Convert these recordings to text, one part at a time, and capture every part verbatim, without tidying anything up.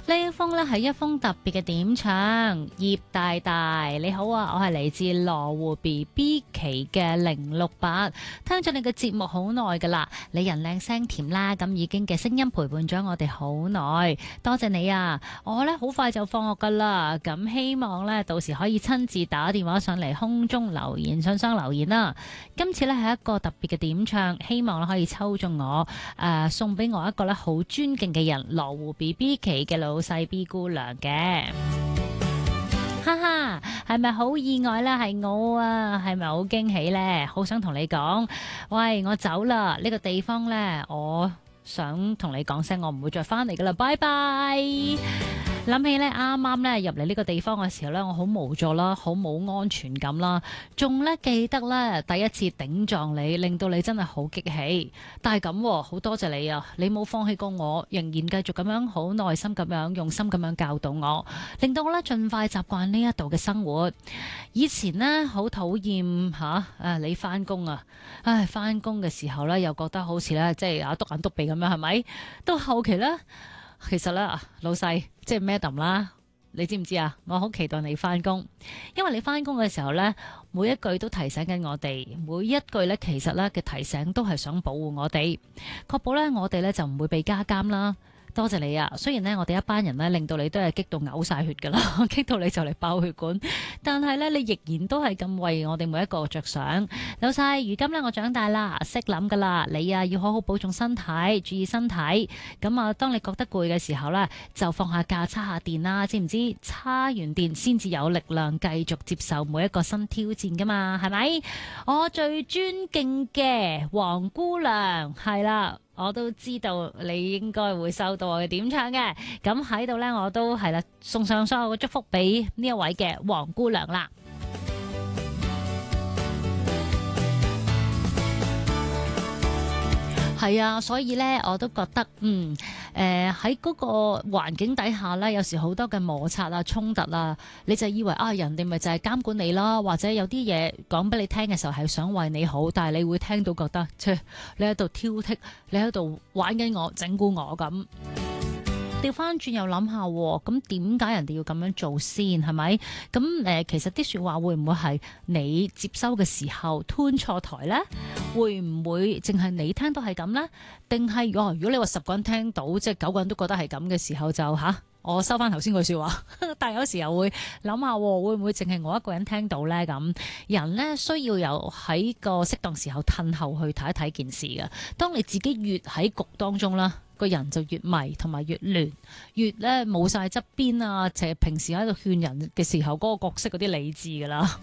呢一封呢係一封特別嘅點唱，葉大大你好啊，我係嚟自羅湖 B B 期嘅零六八，聽咗你嘅節目好耐噶啦，你人靚聲甜啦，咁已經嘅聲音陪伴咗我哋好耐，多謝你啊！我呢好快就放學噶啦，咁希望呢到時可以親自打電話上嚟空中留言信箱留言啦。今次呢係一個特別嘅點唱，希望可以抽中我誒、呃、送俾我一個呢好尊敬嘅人，羅湖 B B 期嘅老細 B 姑娘嘅，哈哈，係咪好意外呢？係我啊，係咪好驚喜呢？好想同你講，喂，我走啦，呢個地方呢，我想同你講聲，我唔會再翻嚟噶啦，拜拜。諗起咧，啱啱咧入嚟呢個地方嘅時候咧，我好無助啦，好冇安全感啦，仲咧記得咧第一次頂撞你，令到你真係好激氣。但係咁，好多謝你啊，你冇放棄過我，仍然繼續咁樣好耐心咁樣用心咁樣教導我，令到我咧盡快習慣呢一度嘅生活。以前呢，好討厭吓誒你翻工啊，唉翻工嘅時候咧又覺得好似咧即係啊篤眼篤鼻咁樣，係咪？到後期咧。其實咧，老細即係 Madam 啦，你知唔知啊？我好期待你翻工，因為你翻工嘅時候呢，每一句都提醒緊我哋，每一句呢，其實呢嘅提醒都係想保護我哋，確保呢我哋呢就唔會被加監啦。多謝你啊！雖然呢，我哋一班人呢令到你都係激到嘔晒血噶啦，激到你就嚟爆血管，但係呢，你亦然都係咁為我哋每一個着想。老細，如今呢，我長大啦，識諗噶啦，你啊要好好保重身體，注意身體。咁啊，當你覺得攰嘅時候呢，就放下假，叉下電啦，知唔知？叉完電先至有力量繼續接受每一個新挑戰噶嘛，係咪？我最尊敬嘅黃姑娘係啦。我都知道你應該會收到我嘅點唱嘅，咁喺度呢，我都係啦，送上所有嘅祝福俾呢一位嘅黃姑娘啦。係啊，所以呢，我都覺得，嗯，誒喺嗰個環境底下呢，有時好多嘅摩擦啊、衝突啊，你就以為啊，人哋咪就係監管你啦，或者有啲嘢講俾你聽嘅時候係想為你好，但係你會聽到覺得，切，你喺度挑剔，你喺度玩緊我、整蠱我咁。調翻轉又諗下，咁點解人哋要咁樣做先？係咪？咁誒、呃，其實啲說話會唔會係你接收嘅時候吞錯台呢？會唔會淨係你聽到係咁呢？定係哦？如果你話十個人聽到，即係九個人都覺得係咁嘅時候就，就吓我收翻頭先句說話。但係有時又會諗下，會唔會淨係我一個人聽到呢？咁人呢，需要有喺個適當時候褪後去睇一睇件事嘅。當你自己越喺局當中啦，個人就越迷同埋越亂，越咧冇晒側邊啊！淨係平時喺度勸人嘅時候，嗰、那個角色嗰啲理智噶啦。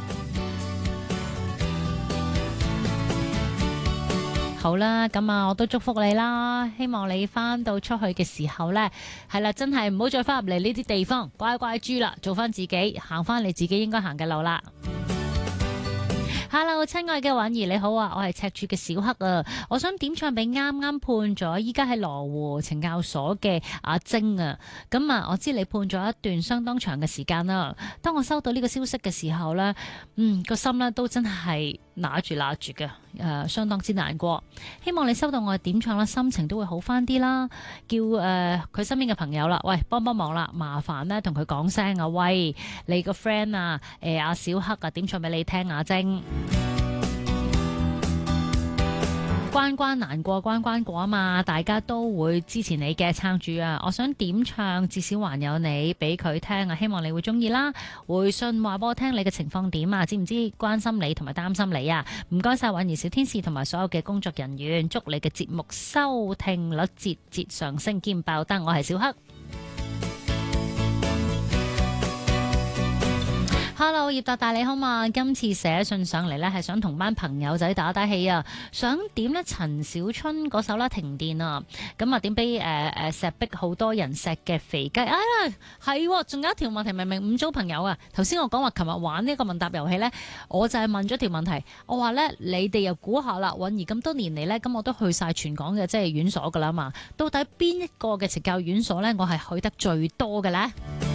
好啦，咁啊，我都祝福你啦！希望你翻到出去嘅時候呢，係啦，真係唔好再翻入嚟呢啲地方，乖乖豬啦，做翻自己，行翻你自己應該行嘅路啦。Hello， 親愛嘅允兒你好啊，我係赤柱嘅小黑啊，我想點唱俾啱啱判咗依家喺羅湖懲教所嘅阿晶啊。咁啊，我知你判咗一段相當長嘅時間啦。當我收到呢個消息嘅時候呢，嗯，個心呢都真係揦住揦住嘅，誒、呃，相當之難過。希望你收到我嘅點唱啦，心情都會好翻啲啦。叫誒佢、呃、身邊嘅朋友啦，喂，幫幫忙啦，麻煩呢同佢講聲啊，喂，你個 friend 啊，誒、呃、阿小黑啊，點唱俾你聽啊，晶。關關難過關關過啊嘛，大家都會支持你嘅，撐住啊！我想點唱至少還有你俾佢聽啊，希望你會中意啦。回信話俾我聽你嘅情況點啊，知唔知關心你同埋擔心你啊？唔該晒允兒小天使同埋所有嘅工作人員，祝你嘅節目收聽率節節上升兼爆燈。我係小黑。Hello， 葉達大你好嘛？今次寫信上嚟呢，係想同班朋友仔打打氣啊！想點呢？陳小春嗰首啦，停電啊！咁啊，點俾誒誒石壁好多人錫嘅肥雞？哎呀，係，仲有一條問題，明明五組朋友啊！頭先我講話，琴日玩呢個問答遊戲呢，我就係問咗條問題，我話呢，你哋又估下啦，允兒咁多年嚟呢，咁我都去晒全港嘅即係院所噶啦嘛，到底邊一個嘅懲教院所呢？我係去得最多嘅呢？